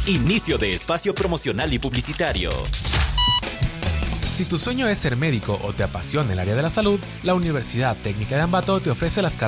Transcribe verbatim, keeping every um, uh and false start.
Inicio de espacio promocional y publicitario. Si tu sueño es ser médico o te apasiona el área de la salud, la Universidad Técnica de Ambato te ofrece las carreras